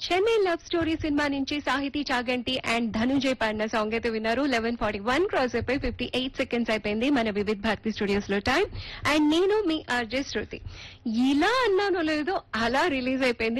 Chennai love story cinema నుంచి సాహితీ Chaganti and Dhananjay పాడిన సాంగ్ అయితే విన్నారు. 11:41 క్రాస్ అయిపోయి 58 సెకండ్స్ అయిపోయింది మన వివిధ్ భారతి స్టూడియోస్ లో టైం. అండ్ నేను మీ ఆర్జే శృతి. ఇలా అన్నానో లేదో అలా రిలీజ్ అయిపోయింది